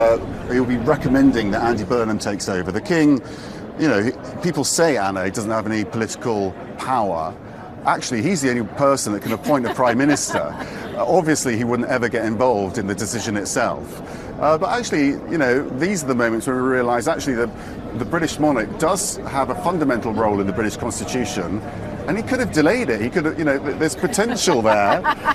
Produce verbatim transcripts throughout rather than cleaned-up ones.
Uh, he'll be recommending that Andy Burnham takes over. The King, you know, people say Anna doesn't have any political power. Actually, he's the only person that can appoint a prime minister. Uh, obviously, he wouldn't ever get involved in the decision itself. Uh, but actually, you know, these are the moments where we realise actually that the British monarch does have a fundamental role in the British Constitution, and he could have delayed it. He could have, you know, there's potential there.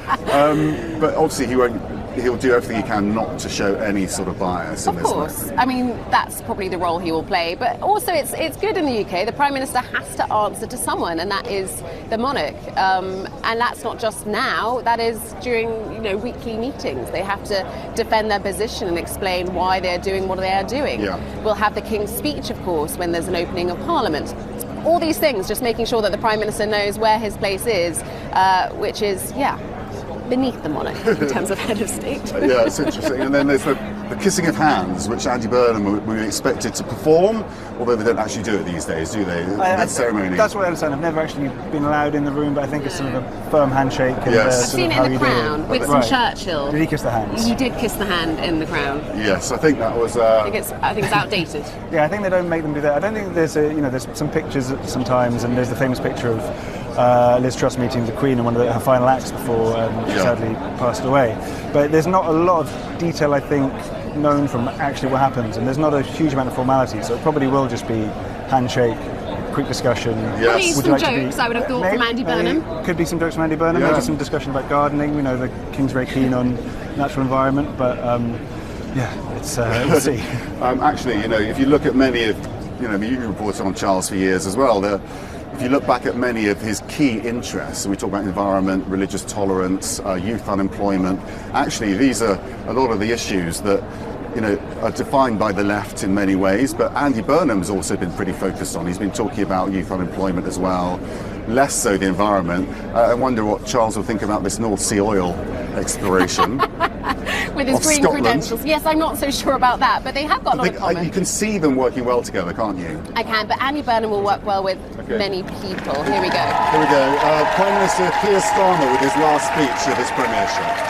Um, but obviously, he won't. He'll do everything he can not to show any sort of bias. Of course. I mean, that's probably the role he will play. But also, it's it's good in the U K. The Prime Minister has to answer to someone, and that is the monarch. Um, and that's not just now. That is during, you know, weekly meetings. They have to defend their position and explain why they're doing what they are doing. Yeah. We'll have the King's speech, of course, when there's an opening of Parliament. All these things, just making sure that the Prime Minister knows where his place is, uh, which is, yeah, beneath the monarch in terms of head of state. Yeah, it's interesting. And then there's the, the kissing of hands, which Andy Burnham will be expected to perform, although they don't actually do it these days, do they? I, that ceremony. That's what I understand. I've never actually been allowed in the room, but I think it's sort of a firm handshake. And, yes. uh, I've seen it in The Crown, Winston right. Churchill. Did he kiss the hands? He did kiss the hand in The Crown. Yes, I think that was. Uh... I think it's. I think it's outdated. Yeah, I think they don't make them do that. I don't think there's a. You know, there's some pictures sometimes, and there's the famous picture of uh, Liz Truss meeting the Queen in one of the, her final acts before um, she yeah. sadly passed away. But there's not a lot of detail, I think, known from actually what happens, and there's not a huge amount of formality, so it probably will just be handshake, quick discussion. Yes. Maybe some like jokes, be, I would have thought, maybe, from Andy Burnham. Maybe, could be some jokes from Andy Burnham, yeah. maybe some discussion about gardening. We know the King's very keen on natural environment, but um, yeah, it's uh, we'll see. um, actually, you know, if you look at many of, you know, you reported on Charles for years as well, the, if you look back at many of his key interests, and we talk about environment, religious tolerance, uh, youth unemployment, actually these are a lot of the issues that, you know, are defined by the left in many ways, but Andy Burnham's also been pretty focused on. He's been talking about youth unemployment as well, less so the environment. Uh, I wonder what Charles will think about this North Sea oil exploration. With his green Scotland. credentials. Yes, I'm not so sure about that, but they have got a lot they, of common. You can see them working well together, can't you? I can, but Andy Burnham will work well with okay. many people. Here we go. Here we go. Uh, Prime Minister Keir Starmer with his last speech of his premiership.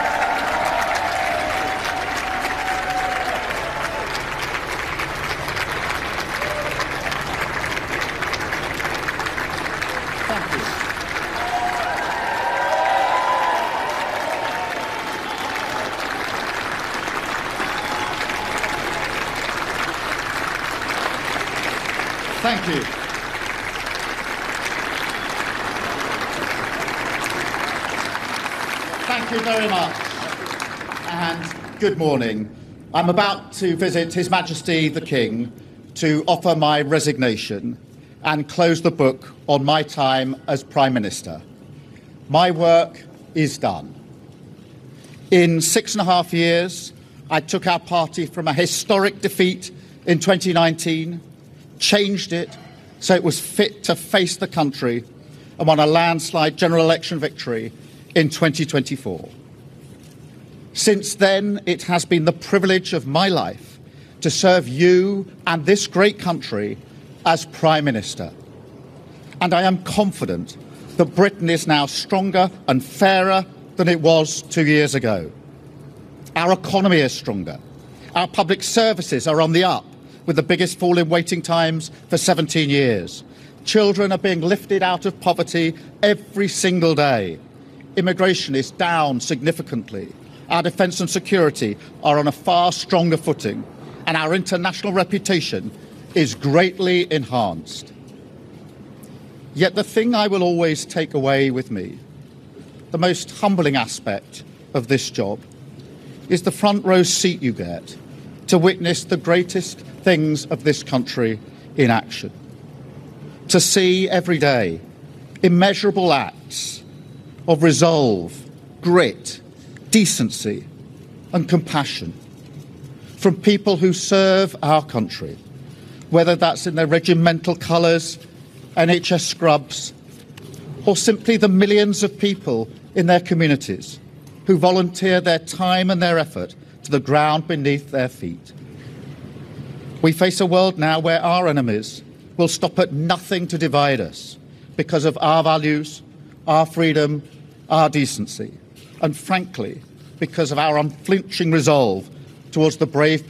Thank you. Thank you very much. And good morning. I'm about to visit His Majesty the King to offer my resignation and close the book on my time as Prime Minister. My work is done. In six and a half years, I took our party from a historic defeat in twenty nineteen, changed it so it was fit to face the country, and won a landslide general election victory in twenty twenty-four. Since then, it has been the privilege of my life to serve you and this great country as Prime Minister. And I am confident that Britain is now stronger and fairer than it was two years ago. Our economy is stronger. Our public services are on the up, with the biggest fall in waiting times for seventeen years. Children are being lifted out of poverty every single day. Immigration is down significantly. Our defence and security are on a far stronger footing, and our international reputation is greatly enhanced. Yet the thing I will always take away with me, the most humbling aspect of this job, is the front row seat you get to witness the greatest things of this country in action. To see every day immeasurable acts of resolve, grit, decency and compassion from people who serve our country, whether that's in their regimental colours, N H S scrubs, or simply the millions of people in their communities who volunteer their time and their effort to the ground beneath their feet. We face a world now where our enemies will stop at nothing to divide us because of our values, our freedom, our decency, and frankly, because of our unflinching resolve towards the brave